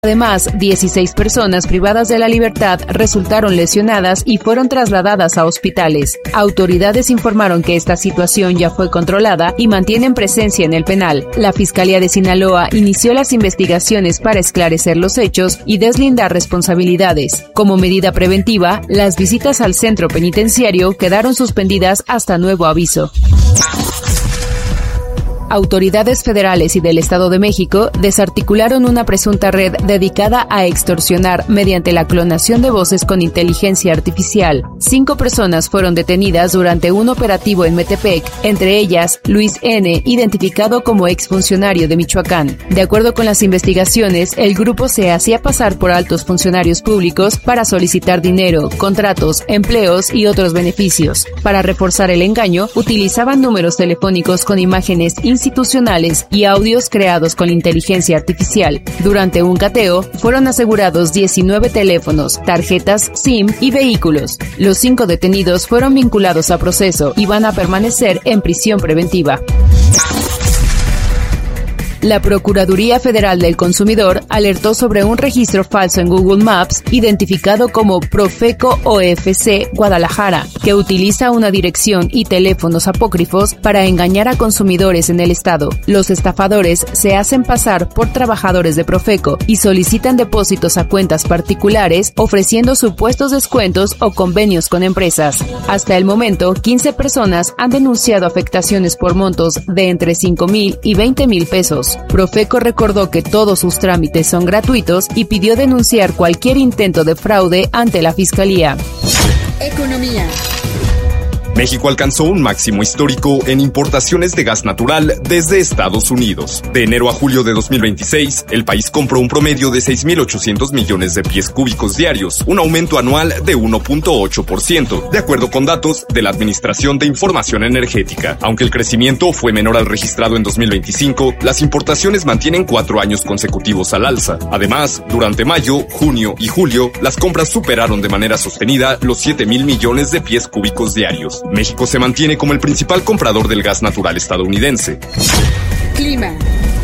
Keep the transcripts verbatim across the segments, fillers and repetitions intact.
Además, dieciséis personas privadas de la libertad resultaron lesionadas y fueron trasladadas a hospitales. Autoridades informaron que esta situación ya fue controlada y mantienen presencia en el penal. La Fiscalía de Sinaloa inició las investigaciones para esclarecer los hechos y deslindar responsabilidades. Como medida preventiva, las visitas al centro penitenciario quedaron suspendidas hasta nuevo aviso. Autoridades federales y del Estado de México desarticularon una presunta red dedicada a extorsionar mediante la clonación de voces con inteligencia artificial. Cinco personas fueron detenidas durante un operativo en Metepec, entre ellas Luis N., identificado como exfuncionario de Michoacán. De acuerdo con las investigaciones, el grupo se hacía pasar por altos funcionarios públicos para solicitar dinero, contratos, empleos y otros beneficios. Para reforzar el engaño, utilizaban números telefónicos con imágenes institucionales y audios creados con inteligencia artificial. Durante un cateo, fueron asegurados diecinueve teléfonos, tarjetas SIM y vehículos. Los cinco detenidos fueron vinculados a proceso y van a permanecer en prisión preventiva. La Procuraduría Federal del Consumidor alertó sobre un registro falso en Google Maps identificado como Profeco O F C Guadalajara, que utiliza una dirección y teléfonos apócrifos para engañar a consumidores en el estado. Los estafadores se hacen pasar por trabajadores de Profeco y solicitan depósitos a cuentas particulares ofreciendo supuestos descuentos o convenios con empresas. Hasta el momento, quince personas han denunciado afectaciones por montos de entre cinco mil y veinte mil pesos. Profeco recordó que todos sus trámites son gratuitos y pidió denunciar cualquier intento de fraude ante la Fiscalía. Economía. México alcanzó un máximo histórico en importaciones de gas natural desde Estados Unidos. De enero a julio de dos mil veintiséis, el país compró un promedio de seis mil ochocientos millones de pies cúbicos diarios, un aumento anual de uno punto ocho por ciento, de acuerdo con datos de la Administración de Información Energética. Aunque el crecimiento fue menor al registrado en dos mil veinticinco, las importaciones mantienen cuatro años consecutivos al alza. Además, durante mayo, junio y julio, las compras superaron de manera sostenida los siete mil millones de pies cúbicos diarios. México se mantiene como el principal comprador del gas natural estadounidense. Clima.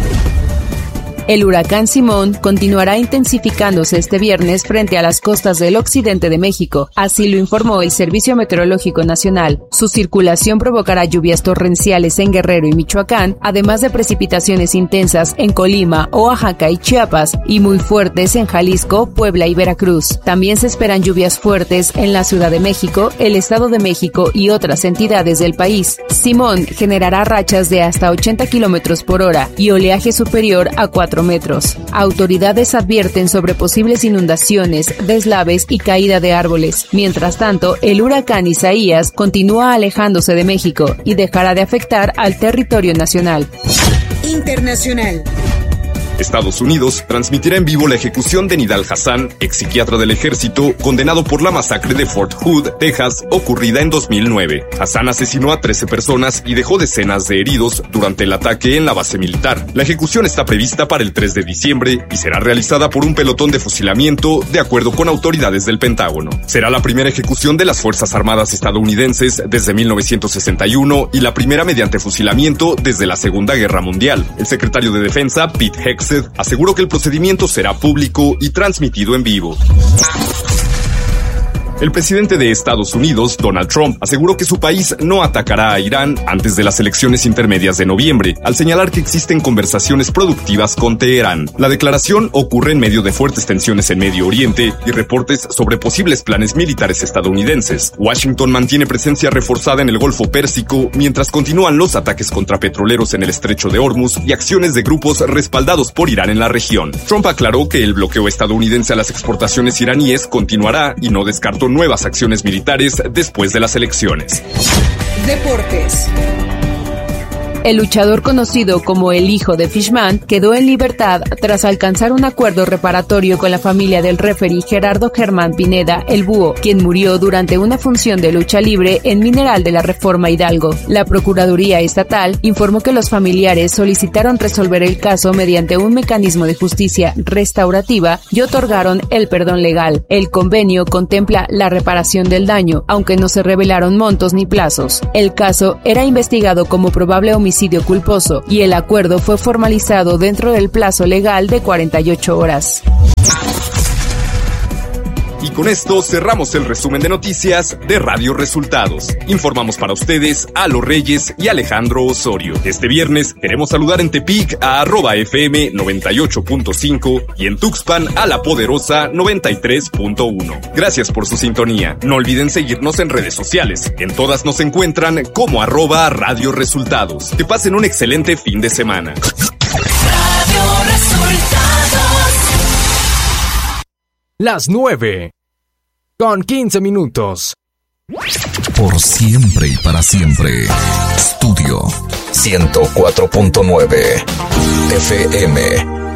El huracán Simón continuará intensificándose este viernes frente a las costas del occidente de México, así lo informó el Servicio Meteorológico Nacional. Su circulación provocará lluvias torrenciales en Guerrero y Michoacán, además de precipitaciones intensas en Colima, Oaxaca y Chiapas, y muy fuertes en Jalisco, Puebla y Veracruz. También se esperan lluvias fuertes en la Ciudad de México, el Estado de México y otras entidades del país. Simón generará rachas de hasta ochenta kilómetros por hora y oleaje superior a cuatro metros. Autoridades advierten sobre posibles inundaciones, deslaves y caída de árboles. Mientras tanto, el huracán Isaías continúa alejándose de México y dejará de afectar al territorio nacional. Internacional. Estados Unidos transmitirá en vivo la ejecución de Nidal Hasan, ex psiquiatra del ejército, condenado por la masacre de Fort Hood, Texas, ocurrida en dos mil nueve. Hasan asesinó a trece personas y dejó decenas de heridos durante el ataque en la base militar. La ejecución está prevista para el tres de diciembre y será realizada por un pelotón de fusilamiento, de acuerdo con autoridades del Pentágono. Será la primera ejecución de las Fuerzas Armadas estadounidenses desde mil novecientos sesenta y uno y la primera mediante fusilamiento desde la Segunda Guerra Mundial. El secretario de Defensa, Pete Hegseth, aseguró que el procedimiento será público y transmitido en vivo. El presidente de Estados Unidos, Donald Trump, aseguró que su país no atacará a Irán antes de las elecciones intermedias de noviembre, al señalar que existen conversaciones productivas con Teherán. La declaración ocurre en medio de fuertes tensiones en Medio Oriente y reportes sobre posibles planes militares estadounidenses. Washington mantiene presencia reforzada en el Golfo Pérsico, mientras continúan los ataques contra petroleros en el Estrecho de Hormuz y acciones de grupos respaldados por Irán en la región. Trump aclaró que el bloqueo estadounidense a las exportaciones iraníes continuará y no descartó nuevas acciones militares después de las elecciones. Deportes. El luchador conocido como el hijo de Fishman quedó en libertad tras alcanzar un acuerdo reparatorio con la familia del referee Gerardo Germán Pineda, el Búho, quien murió durante una función de lucha libre en Mineral de la Reforma Hidalgo. La Procuraduría Estatal informó que los familiares solicitaron resolver el caso mediante un mecanismo de justicia restaurativa y otorgaron el perdón legal. El convenio contempla la reparación del daño, aunque no se revelaron montos ni plazos. El caso era investigado como probable homicidio homicidio culposo y el acuerdo fue formalizado dentro del plazo legal de cuarenta y ocho horas. Y con esto cerramos el resumen de noticias de Radio Resultados. Informamos para ustedes a Los Reyes y Alejandro Osorio. Este viernes queremos saludar en Tepic a arroba F M noventa y ocho punto cinco y en Tuxpan a La Poderosa noventa y tres punto uno. Gracias por su sintonía. No olviden seguirnos en redes sociales. En todas nos encuentran como arroba Radio Resultados. Que pasen un excelente fin de semana. Radio Resultados. Las nueve, con quince minutos. Por siempre y para siempre. Estudio ciento cuatro punto nueve F M.